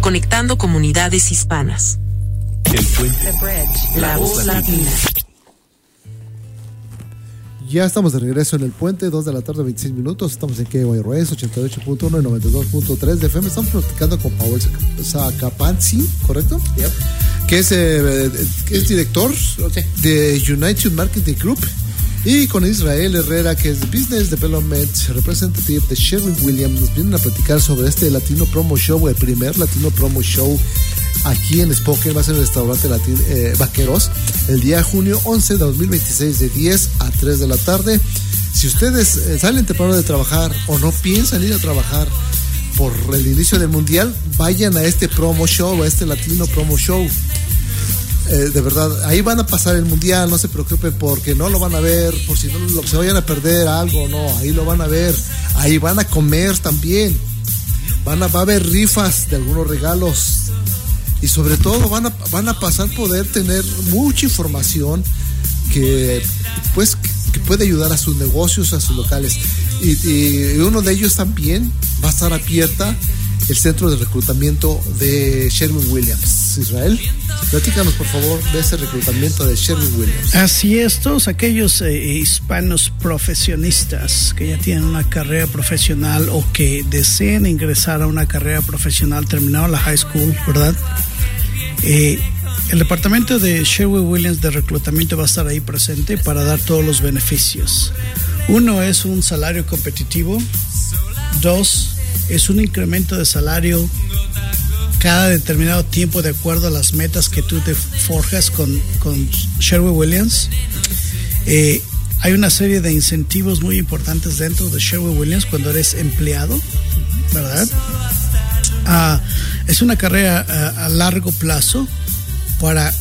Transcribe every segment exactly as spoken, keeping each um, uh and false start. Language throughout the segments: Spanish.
conectando comunidades hispanas. El Puente. The Bridge, la voz latina. Ya estamos de regreso en El Puente, dos de la tarde, veintiséis minutos. Estamos en K Y R S, ochenta y ocho punto uno y noventa y dos punto tres de F M. Estamos platicando con Paul Sacapanzi, ¿correcto? Yep. Que es, eh, es director de United Marketing Group. Y con Israel Herrera, que es Business Development Representative de Sherwin-Williams. Nos vienen a platicar sobre este Latino Promo Show, el primer Latino Promo Show aquí en Spokane. Va a ser el restaurante Latino, eh, Vaqueros, el día junio once de dos mil veintiséis, de diez a tres de la tarde. Si ustedes eh, salen temprano de trabajar o no piensan ir a trabajar por el inicio del mundial, vayan a este Promo Show, a este Latino Promo Show. Eh, de verdad, ahí van a pasar el mundial, no se preocupen porque no lo van a ver, por si no lo, se vayan a perder algo, no, ahí lo van a ver, ahí van a comer también, van a, va a haber rifas de algunos regalos y sobre todo van a, van a pasar poder tener mucha información que pues que puede ayudar a sus negocios, a sus locales, y, y uno de ellos también va a estar abierta el centro de reclutamiento de Sherwin-Williams. Israel, platícanos por favor de ese reclutamiento de Sherwin-Williams. Así es, todos aquellos eh, hispanos profesionistas que ya tienen una carrera profesional o que deseen ingresar a una carrera profesional, terminaron la high school, ¿verdad? Eh, el departamento de Sherwin-Williams de reclutamiento va a estar ahí presente para dar todos los beneficios. Uno es un salario competitivo. Dos, es un incremento de salario cada determinado tiempo de acuerdo a las metas que tú te forjas con, con Sherwin-Williams. Eh, hay una serie de incentivos muy importantes dentro de Sherwin-Williams cuando eres empleado, ¿verdad? Uh, es una carrera uh, a largo plazo para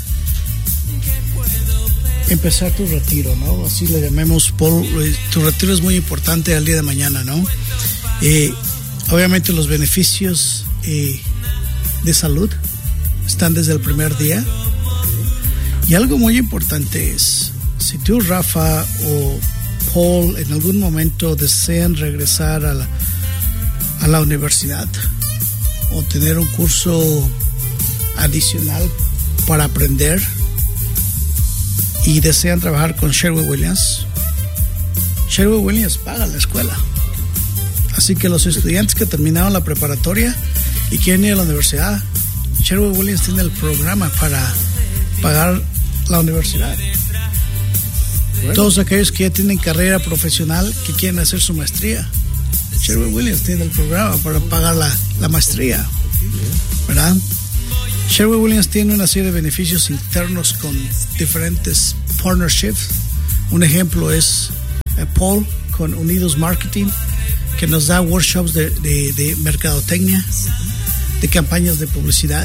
empezar tu retiro, ¿no? Así le llamemos, Paul, tu retiro es muy importante al día de mañana, ¿no? Eh, obviamente los beneficios eh, de salud están desde el primer día. Y algo muy importante es, si tú, Rafa o Paul, en algún momento desean regresar a la, a la universidad o tener un curso adicional para aprender y desean trabajar con Sherwin-Williams, Sherwin-Williams paga la escuela. Así que los estudiantes que terminaron la preparatoria y quieren ir a la universidad, Sherwin-Williams tiene el programa para pagar la universidad. Bueno. Todos aquellos que ya tienen carrera profesional que quieren hacer su maestría, Sherwin-Williams tiene el programa para pagar la, la maestría, ¿verdad? Sherwin-Williams tiene una serie de beneficios internos con diferentes partnerships. Un ejemplo es eh, Paul con Unidos Marketing, que nos da workshops de, de, de mercadotecnia, de campañas de publicidad.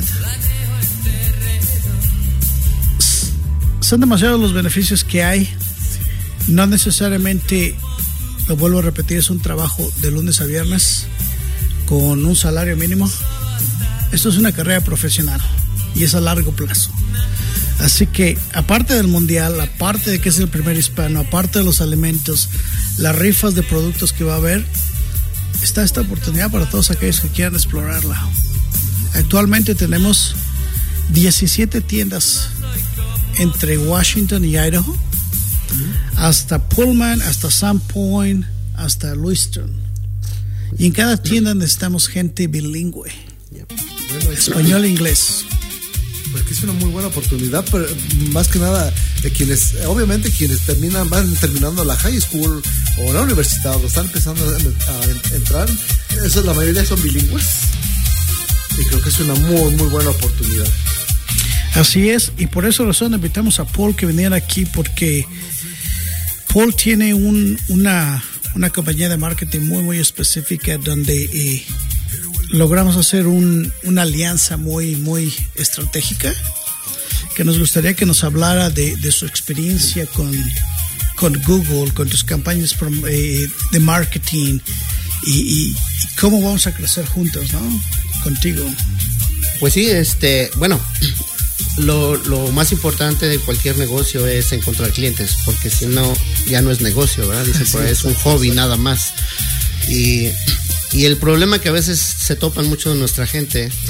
Son demasiados los beneficios que hay. No necesariamente, lo vuelvo a repetir, es un trabajo de lunes a viernes con un salario mínimo. Esto es una carrera profesional y es a largo plazo. Así que, aparte del mundial, aparte de que es el primer hispano, aparte de los alimentos, las rifas de productos que va a haber, está esta oportunidad para todos aquellos que quieran explorarla. Actualmente tenemos diecisiete tiendas entre Washington y Idaho, hasta Pullman, hasta Sandpoint, hasta Lewiston. Y en cada tienda necesitamos gente bilingüe, bueno, español e inglés. Pues que es una muy buena oportunidad, pero más que nada eh, quienes, obviamente quienes terminan, van terminando la high school o la universidad o están empezando a, a entrar, eso, la mayoría son bilingües y creo que es una muy muy buena oportunidad. Así es, y por esa razón invitamos a Paul que viniera aquí, porque Paul tiene un, una, una compañía de marketing muy muy específica donde eh, logramos hacer un, una alianza muy, muy estratégica, que nos gustaría que nos hablara de, de su experiencia con, con Google, con tus campañas eh, de marketing y, y, y cómo vamos a crecer juntos, ¿no? Contigo. Pues sí, este, bueno, lo, lo más importante de cualquier negocio es encontrar clientes, porque si no, ya no es negocio, ¿verdad? Dicen por ahí, es un hobby nada más. Y... Y el problema que a veces se topan mucho de nuestra gente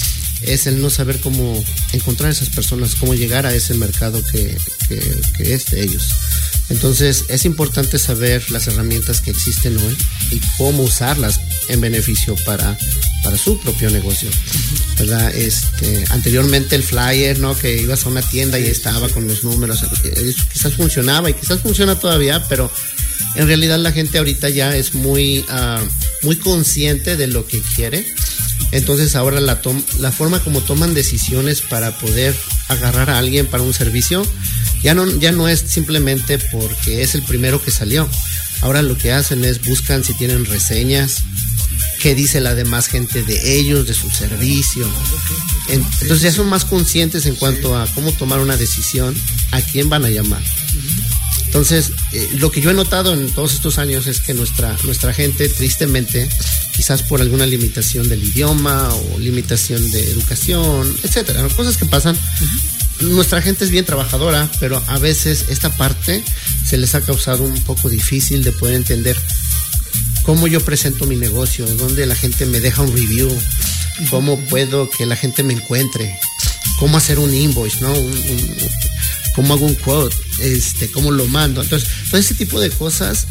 es el no saber cómo encontrar a esas personas, cómo llegar a ese mercado que, que, que es de ellos. Entonces es importante saber las herramientas que existen hoy y cómo usarlas en beneficio para, para su propio negocio, ¿verdad? Este, anteriormente el flyer, ¿no? Que ibas a una tienda y estaba con los números, eso quizás funcionaba y quizás funciona todavía, pero en realidad la gente ahorita ya es muy, uh, muy consciente de lo que quiere. Entonces ahora la, tom- la forma como toman decisiones para poder agarrar a alguien para un servicio ya no, ya no es simplemente porque es el primero que salió. Ahora lo que hacen es buscan si tienen reseñas, qué dice la demás gente de ellos, de su servicio. Entonces ya son más conscientes en cuanto a cómo tomar una decisión, a quién van a llamar. Entonces, eh, lo que yo he notado en todos estos años es que nuestra, nuestra gente, tristemente, quizás por alguna limitación del idioma o limitación de educación, etcétera, ¿no? Cosas que pasan. Uh-huh. Nuestra gente es bien trabajadora, pero a veces esta parte se les ha causado un poco difícil de poder entender cómo yo presento mi negocio, dónde la gente me deja un review, cómo puedo que la gente me encuentre, cómo hacer un invoice, ¿no? Un, un, cómo hago un quote, este, cómo lo mando. Entonces, todo ese tipo de cosas,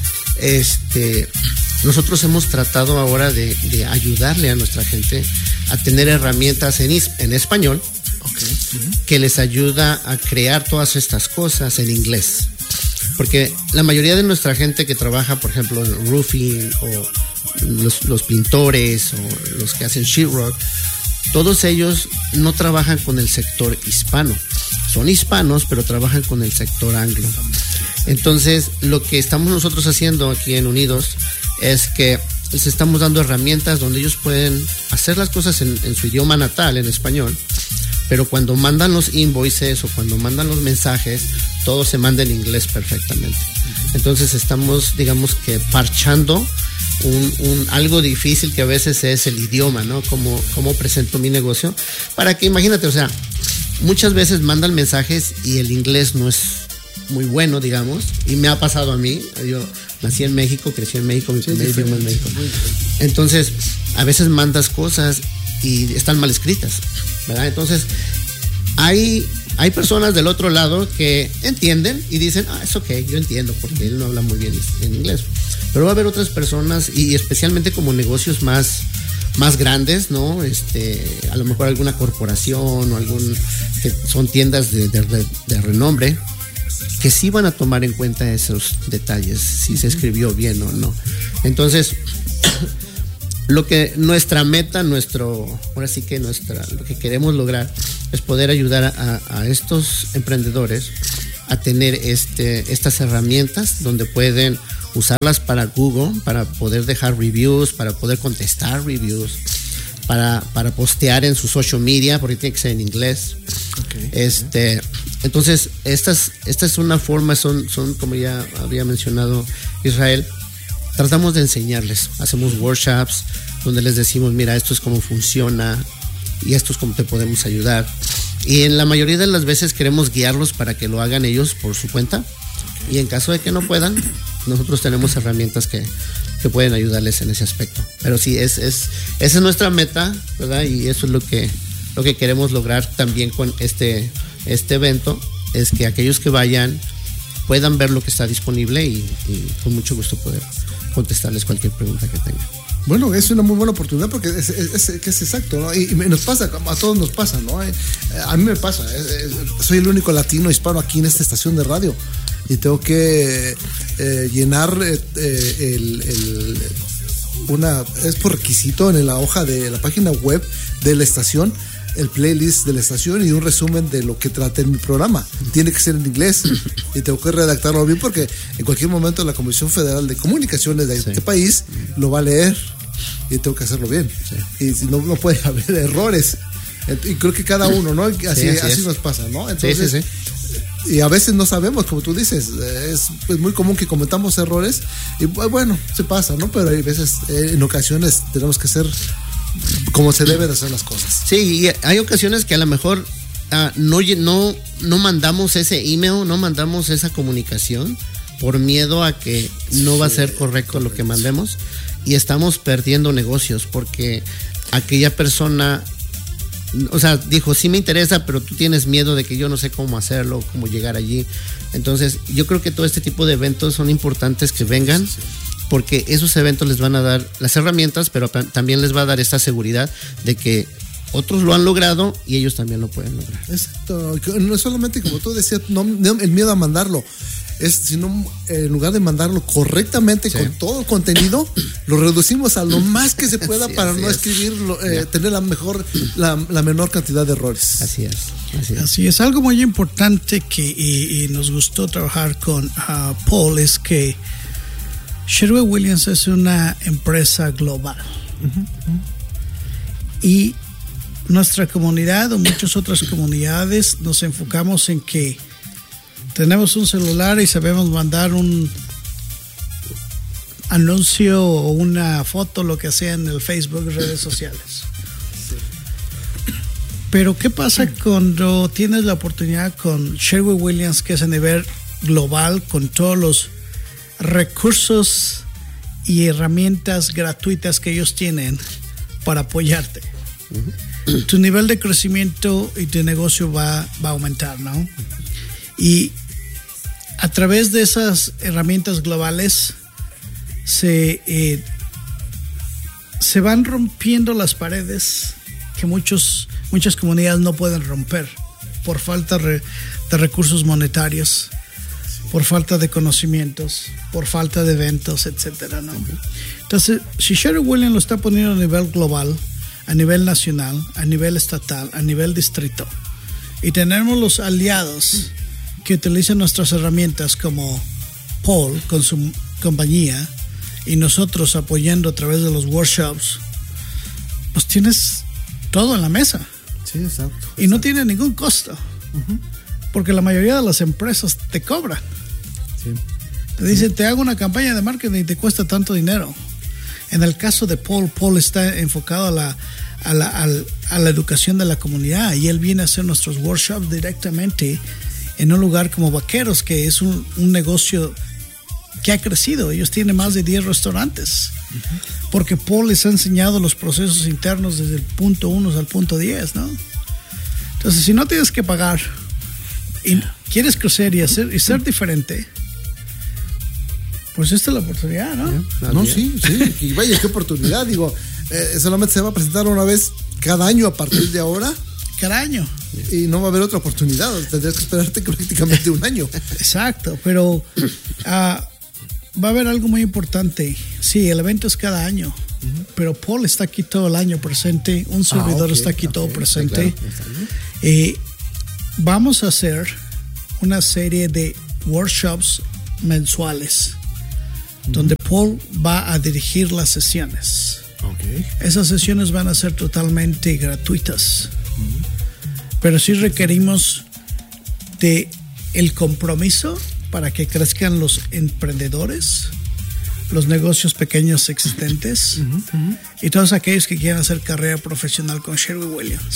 este, nosotros hemos tratado ahora de, de ayudarle a nuestra gente a tener herramientas en, is, en español, okay, uh-huh, que les ayuda a crear todas estas cosas en inglés. Porque la mayoría de nuestra gente que trabaja, por ejemplo, en roofing o los, los pintores o los que hacen sheetrock, todos ellos no trabajan con el sector hispano. Son hispanos, pero trabajan con el sector anglo. Entonces, lo que estamos nosotros haciendo aquí en Unidos es que les estamos dando herramientas donde ellos pueden hacer las cosas en, en su idioma natal, en español, pero cuando mandan los invoices o cuando mandan los mensajes, todo se manda en inglés perfectamente. Entonces, estamos, digamos que, parchando Un, un, algo difícil que a veces es el idioma, ¿no? Cómo, cómo presento mi negocio. Para que, imagínate, o sea, muchas veces mandan mensajes y el inglés no es muy bueno, digamos, y me ha pasado a mí. Yo nací en México, crecí en México, mi sí, primer idioma es México. Entonces, a veces mandas cosas y están mal escritas, ¿verdad? Entonces, hay, hay personas del otro lado que entienden y dicen, ah, es ok, yo entiendo, porque él no habla muy bien en inglés. Pero va a haber otras personas, y especialmente como negocios más, más grandes, ¿no? Este, a lo mejor alguna corporación o algún, que son tiendas de, de, de renombre, que sí van a tomar en cuenta esos detalles, si se escribió bien o no. Entonces, lo que nuestra meta, nuestro, ahora sí que nuestra, lo que queremos lograr es poder ayudar a, a estos emprendedores a tener este, estas herramientas donde pueden usarlas para Google, para poder dejar reviews, para poder contestar reviews, para, para postear en su social media, porque tiene que ser en inglés. Okay. Este, entonces, estas, esta es una forma, son, son, como ya había mencionado Israel, tratamos de enseñarles, hacemos workshops donde les decimos, mira, esto es cómo funciona y esto es cómo te podemos ayudar. Y en la mayoría de las veces queremos guiarlos para que lo hagan ellos por su cuenta. Y en caso de que no puedan, nosotros tenemos herramientas que, que pueden ayudarles en ese aspecto. Pero sí, es, es, esa es nuestra meta, ¿verdad? Y eso es lo que, lo que queremos lograr también con este, este evento, es que aquellos que vayan puedan ver lo que está disponible y, y con mucho gusto poder contestarles cualquier pregunta que tengan. Bueno, es una muy buena oportunidad porque es, es, es, es exacto, ¿no? Y, y nos pasa, a todos nos pasa, ¿no? A mí me pasa, soy el único latino hispano aquí en esta estación de radio y tengo que eh, llenar eh, el, el, una, es por requisito en la hoja de la página web de la estación, el playlist de la estación y un resumen de lo que trate en mi programa. Tiene que ser en inglés y tengo que redactarlo bien porque en cualquier momento la Comisión Federal de Comunicaciones de sí. este país lo va a leer y tengo que hacerlo bien. Sí. Y no, no puede haber errores. Y creo que cada uno, ¿no? Así, sí, así, así nos pasa, ¿no? Entonces, sí, sí, sí. Y a veces no sabemos, como tú dices, es, es muy común que cometamos errores y bueno, se pasa, ¿no? Pero hay veces, en ocasiones tenemos que ser como se debe de hacer las cosas. Sí, y hay ocasiones que a lo mejor uh, no, no, no mandamos ese email, no mandamos esa comunicación por miedo a que no va a ser correcto lo que mandemos y estamos perdiendo negocios porque aquella persona o sea, dijo, sí me interesa, pero tú tienes miedo de que yo no sé cómo hacerlo, cómo llegar allí. Entonces, yo creo que todo este tipo de eventos son importantes que vengan, porque esos eventos les van a dar las herramientas, pero también les va a dar esta seguridad de que otros lo han logrado y ellos también lo pueden lograr. Exacto. No es solamente, como tú decías, no, no el miedo a mandarlo, es sino en lugar de mandarlo correctamente, sí, con todo el contenido, lo reducimos a lo más que se pueda, sí, para no es. escribirlo, eh, tener la mejor, la, la menor cantidad de errores. Así es. Así es. Así es. Algo muy importante que y, y nos gustó trabajar con uh, Paul es que Sherwin-Williams es una empresa global. Uh-huh, uh-huh. Y nuestra comunidad o muchas otras comunidades nos enfocamos en que tenemos un celular y sabemos mandar un anuncio o una foto, lo que sea, en el Facebook, redes sociales. Pero ¿qué pasa cuando tienes la oportunidad con Sherwin-Williams, que es a nivel global, con todos los recursos y herramientas gratuitas que ellos tienen para apoyarte? Uh-huh. Tu nivel de crecimiento y tu negocio va, va a aumentar, ¿no? Y a través de esas herramientas globales se, eh, se van rompiendo las paredes que muchos, muchas comunidades no pueden romper por falta re, de recursos monetarios, por falta de conocimientos, por falta de eventos, etcétera, ¿no? Entonces, si Sherwin-Williams lo está poniendo a nivel global, a nivel nacional, a nivel estatal, a nivel distrito, y tenemos los aliados que utilizan nuestras herramientas como Paul con su compañía y nosotros apoyando a través de los workshops, pues tienes todo en la mesa. Sí, exacto. Y no tiene ningún costo. Uh-huh. Porque la mayoría de las empresas te cobran. Sí. Te dicen, sí, te hago una campaña de marketing y te cuesta tanto dinero. En el caso de Paul, Paul está enfocado a la, a la, a la, a la educación de la comunidad y él viene a hacer nuestros workshops directamente en un lugar como Vaqueros, que es un, un negocio que ha crecido. Ellos tienen más de diez restaurantes. Uh-huh. Porque Paul les ha enseñado los procesos internos desde el punto uno al punto diez, ¿no? Entonces, si no tienes que pagar y quieres crecer y, hacer, y ser diferente, pues esta es la oportunidad, ¿no? Yeah. No, sí, sí. Y vaya, qué oportunidad. Digo, eh, solamente se va a presentar una vez cada año a partir de ahora. Cada año. Y no va a haber otra oportunidad. Tendrías que esperarte prácticamente un año. Exacto, pero uh, va a haber algo muy importante. Sí, el evento es cada año, uh-huh, pero Paul está aquí todo el año presente. Un servidor ah, okay, está aquí okay, todo presente. Claro. Eh, vamos a hacer una serie de workshops mensuales, uh-huh, donde Paul va a dirigir las sesiones. Okay. Esas sesiones van a ser totalmente gratuitas. Uh-huh. Pero sí requerimos de el compromiso para que crezcan los emprendedores, los negocios pequeños existentes, uh-huh, uh-huh, y todos aquellos que quieran hacer carrera profesional con Sherwin-Williams.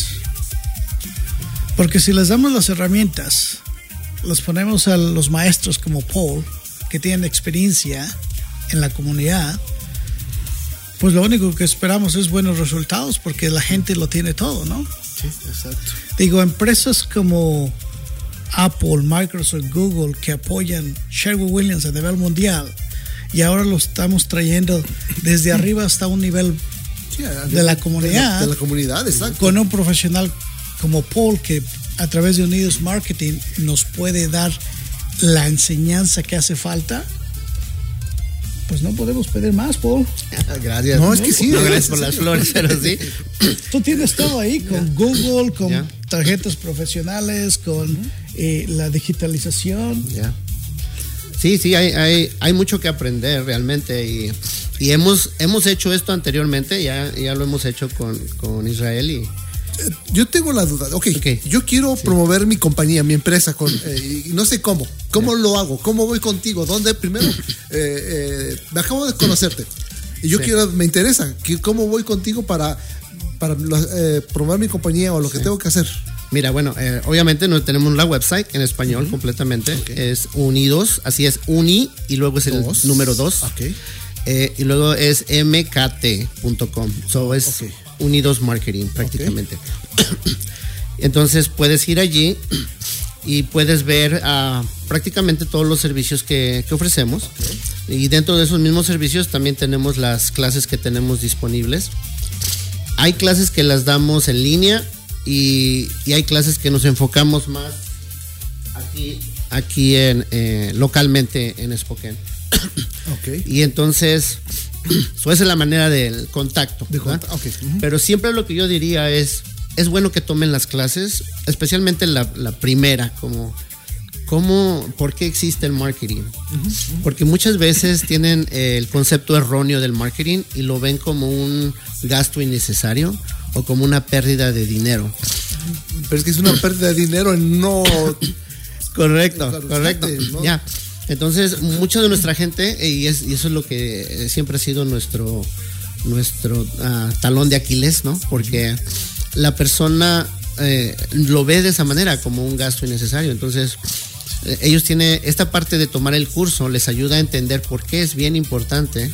Porque si les damos las herramientas, los ponemos a los maestros como Paul, que tienen experiencia en la comunidad, pues lo único que esperamos es buenos resultados, porque la gente lo tiene todo, ¿no? Sí, exacto. Digo, empresas como Apple, Microsoft, Google, que apoyan Sherwin-Williams a nivel mundial, y ahora lo estamos trayendo desde arriba hasta un nivel, sí, de, de la comunidad. De la, de la comunidad, exacto. Con un profesional como Paul, que a través de Unidos Marketing nos puede dar la enseñanza que hace falta. Pues no podemos pedir más, Paul. Gracias. No, es que sí. No, gracias por las flores, pero sí. Tú tienes todo ahí, con yeah. Google, con yeah. tarjetas profesionales, con uh-huh. eh, la digitalización. Yeah. Sí, sí, hay, hay, hay mucho que aprender realmente. Y, y hemos, hemos hecho esto anteriormente, ya, ya lo hemos hecho con, con Israel y... Yo tengo la duda, ok, okay. Yo quiero sí. promover mi compañía, mi empresa, con, eh, y no sé cómo, ¿cómo yeah. lo hago? ¿Cómo voy contigo? ¿Dónde? Primero, eh, eh, me acabo de conocerte y yo sí. quiero, me interesa, ¿cómo voy contigo para, para eh, promover mi compañía o lo que sí. tengo que hacer? Mira, bueno, eh, obviamente no tenemos la website en español uh-huh. completamente, okay. es Unidos, así es, Uni, y luego es el dos. número dos, okay. eh, y luego es m k t punto com, so es... Okay. Unidos Marketing prácticamente. Okay. Entonces puedes ir allí y puedes ver uh, prácticamente todos los servicios que, que ofrecemos. Okay. Y dentro de esos mismos servicios también tenemos las clases que tenemos disponibles. Hay clases que las damos en línea y, y hay clases que nos enfocamos más aquí, aquí en, eh, localmente en Spokane. Okay. Y entonces, eso esa es la manera del contacto. De cont- okay. Uh-huh. Pero siempre lo que yo diría es, es bueno que tomen las clases, especialmente la, la primera, como, como, ¿por qué existe el marketing? Uh-huh. Porque muchas veces tienen eh, el concepto erróneo del marketing y lo ven como un gasto innecesario o como una pérdida de dinero. Pero es que es una pérdida de dinero en no... Correcto, correcto, ¿no? Ya. Entonces, mucha de nuestra gente, y, es, y eso es lo que siempre ha sido nuestro, nuestro uh, talón de Aquiles, ¿no? Porque la persona eh, lo ve de esa manera, como un gasto innecesario. Entonces, eh, ellos tienen esta parte de tomar el curso, les ayuda a entender por qué es bien importante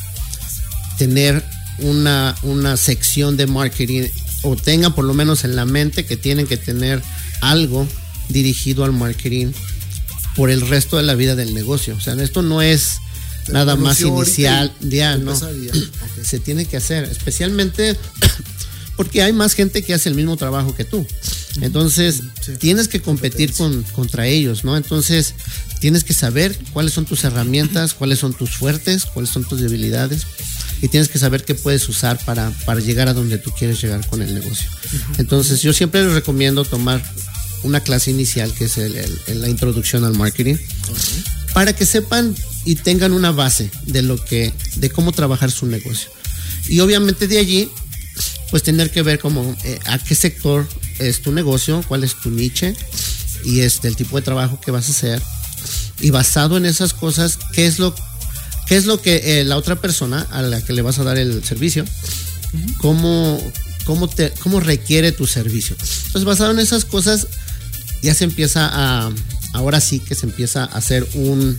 tener una, una sección de marketing, o tengan por lo menos en la mente que tienen que tener algo dirigido al marketing por el resto de la vida del negocio. O sea, esto no es nada más inicial, ya no. Okay. Se tiene que hacer, especialmente porque hay más gente que hace el mismo trabajo que tú. Entonces, sí, tienes que competir con, contra ellos, ¿no? Entonces, tienes que saber cuáles son tus herramientas, cuáles son tus fuertes, cuáles son tus debilidades, y tienes que saber qué puedes usar para, para llegar a donde tú quieres llegar con el negocio. Entonces, yo siempre les recomiendo tomar una clase inicial que es el, el, el, la introducción al marketing, okay, para que sepan y tengan una base de lo que, de cómo trabajar su negocio. Y obviamente de allí, pues tener que ver como eh, a qué sector es tu negocio, cuál es tu niche y este el tipo de trabajo que vas a hacer, y basado en esas cosas, qué es lo, qué es lo que eh, la otra persona a la que le vas a dar el servicio, uh-huh, cómo, cómo, te, cómo requiere tu servicio. Entonces, basado en esas cosas, ya se empieza a, ahora sí que se empieza a hacer un,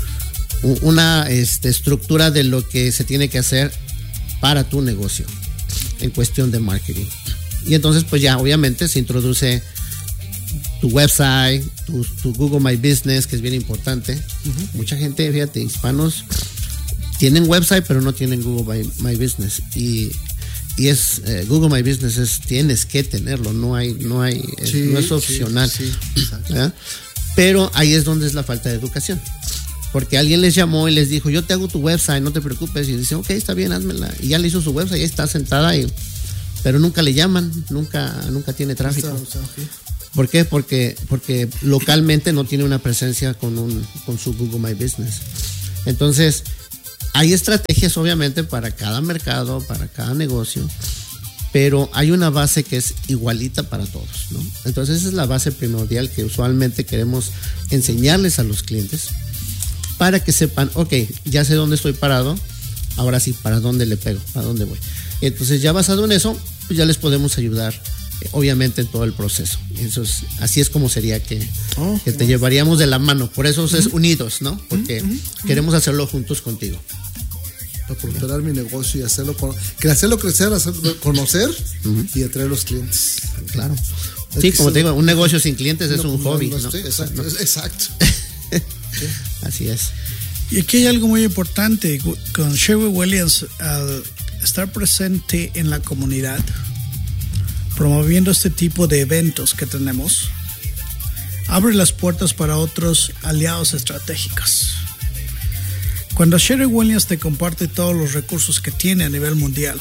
una este, estructura de lo que se tiene que hacer para tu negocio en cuestión de marketing. Y entonces pues ya obviamente se introduce tu website, tu, tu Google My Business, que es bien importante. Uh-huh. Mucha gente, fíjate, hispanos tienen website pero no tienen Google My, My Business, y Y es eh, Google My Business es, tienes que tenerlo, no hay, no hay, es, sí, no es opcional. Sí, sí, pero ahí es donde es la falta de educación. Porque alguien les llamó y les dijo, yo te hago tu website, no te preocupes. Y dicen, ok, está bien, házmela. Y ya le hizo su website, ya está sentada ahí. Pero nunca le llaman, nunca, nunca tiene tráfico. Está, está, okay. ¿Por qué? Porque, porque localmente no tiene una presencia con un, con su Google My Business. Entonces, hay estrategias obviamente para cada mercado, para cada negocio, pero hay una base que es igualita para todos, ¿no? Entonces esa es la base primordial que usualmente queremos enseñarles a los clientes para que sepan, ok, ya sé dónde estoy parado, ahora sí, para dónde le pego, para dónde voy. Entonces ya basado en eso, pues ya les podemos ayudar, eh, obviamente en todo el proceso. Eso es, así es como sería que, oh, que te wow. llevaríamos de la mano. Por eso uh-huh. es unidos, ¿no? Porque uh-huh. queremos hacerlo juntos contigo. Para prosperar mi negocio y hacerlo, que hacerlo crecer, hacerlo conocer uh-huh. y atraer los clientes. Claro. Sí, es como te digo, un negocio sin clientes no, es un no, hobby. No, no, ¿no? Exacto. ¿no? exacto. Sí. Así es. Y aquí hay algo muy importante con Sherwin-Williams, al estar presente en la comunidad, promoviendo este tipo de eventos que tenemos, abre las puertas para otros aliados estratégicos. Cuando Sherwin-Williams te comparte todos los recursos que tiene a nivel mundial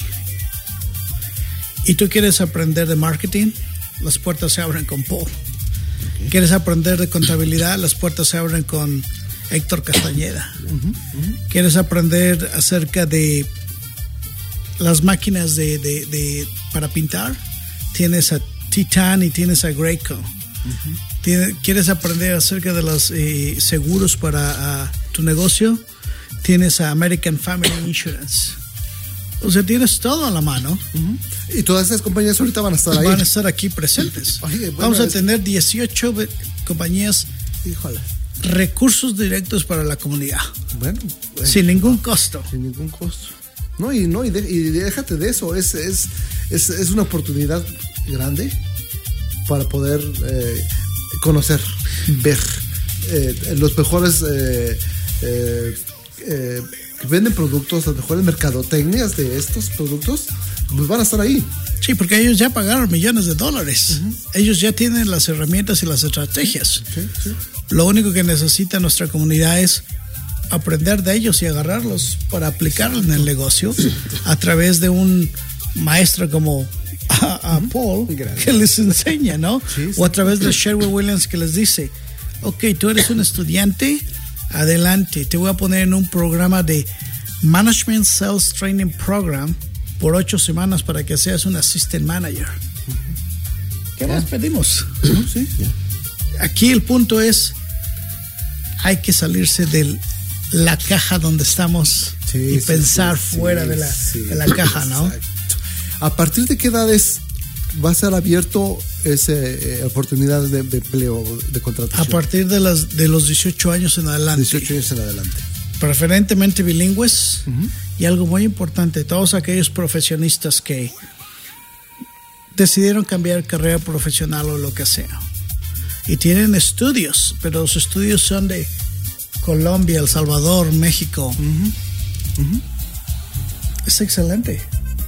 y tú quieres aprender de marketing, las puertas se abren con Paul. Okay. ¿Quieres aprender de contabilidad? Las puertas se abren con Héctor Castañeda. Uh-huh, uh-huh. ¿Quieres aprender acerca de las máquinas de, de, de para pintar? Tienes a Titan y tienes a Graco. Uh-huh. ¿Tienes, ¿Quieres aprender acerca de los eh, seguros para uh, tu negocio? Tienes a American Family Insurance. O sea, tienes todo a la mano. Uh-huh. Y todas estas compañías ahorita van a estar ahí. Van a estar aquí presentes. Oye, bueno, vamos a es... tener dieciocho compañías. Híjole. Recursos directos para la comunidad. Bueno, bueno. Sin ningún costo. Sin ningún costo. No, y no, y, de, y déjate de eso. Es, es, es, es una oportunidad grande para poder eh, conocer, ver eh, los mejores eh, eh, eh, que venden productos, las mejores mercadotecnias de estos productos, pues van a estar ahí. Sí, porque ellos ya pagaron millones de dólares. Uh-huh. Ellos ya tienen las herramientas y las estrategias. Sí, sí. Lo único que necesita nuestra comunidad es aprender de ellos y agarrarlos para aplicarlo en el negocio a través de un maestro como a, a Paul, Gracias. que les enseña, ¿no? Sí, sí. O a través de Sherwin Williams, que les dice, ok, tú eres un estudiante, adelante, te voy a poner en un programa de Management Sales Training Program por ocho semanas para que seas un assistant manager. Uh-huh. ¿Qué yeah. más pedimos? Uh-huh. ¿Sí? Yeah. Aquí el punto es, hay que salirse de la caja donde estamos sí, y sí, pensar sí, fuera sí, de, la, sí. de la caja, ¿no? Exacto. ¿A partir de qué edades va a ser abierto esa eh, oportunidad de, de empleo, de contratación? A partir de, las, de los dieciocho años en adelante. dieciocho años en adelante. Preferentemente bilingües. Uh-huh. Y algo muy importante, todos aquellos profesionistas que decidieron cambiar carrera profesional o lo que sea. Y tienen estudios, pero los estudios son de Colombia, El Salvador, México. Uh-huh. Uh-huh. Es excelente.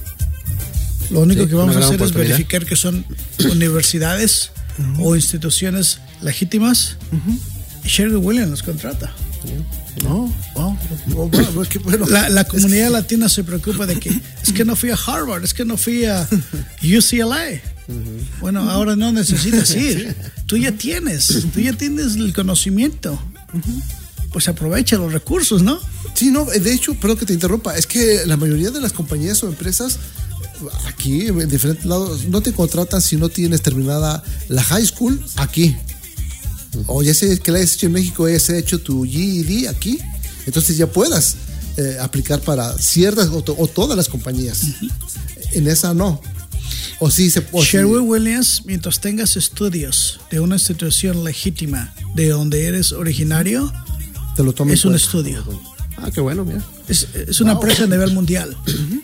Lo único sí, que vamos a hacer es verificar que son universidades uh-huh. o instituciones legítimas. Uh-huh. Y Sherwin Williams nos contrata. No, oh, oh, bueno, qué bueno. La, la comunidad es que... latina se preocupa de que es que no fui a Harvard, es que no fui a U C L A. Uh-huh. Bueno, ahora no necesitas ir. Tú ya tienes, tú ya tienes el conocimiento. Uh-huh. Pues aprovecha los recursos, ¿no? Sí, no, de hecho, perdón que te interrumpa, es que la mayoría de las compañías o empresas aquí en diferentes lados no te contratan si no tienes terminada la high school aquí. O ya sé que la has hecho en México, ya has hecho tu G E D aquí, entonces ya puedas eh, aplicar para ciertas o, to, o todas las compañías. Uh-huh. En esa no. O sí se puede. Sherwin Williams, mientras tengas estudios de una institución legítima de donde eres originario, te lo tomo es un estudio. Ah, qué bueno, mira. Es, es una wow. empresa a nivel mundial. Uh-huh.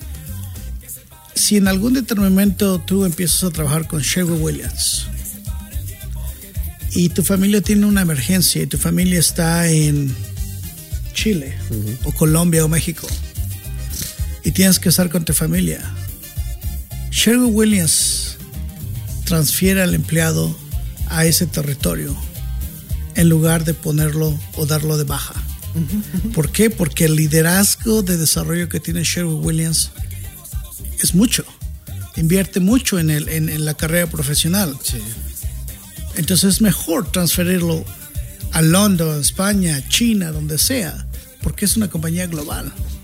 Si en algún determinado momento tú empiezas a trabajar con Sherwin Williams y tu familia tiene una emergencia y tu familia está en Chile uh-huh. o Colombia o México y tienes que estar con tu familia, Sherwin Williams transfiere al empleado a ese territorio en lugar de ponerlo o darlo de baja. Uh-huh. ¿Por qué? Porque el liderazgo de desarrollo que tiene Sherwin Williams es mucho, invierte mucho en, el, en, en la carrera profesional. Sí. Entonces es mejor transferirlo a Londres, España, China, donde sea, porque es una compañía global.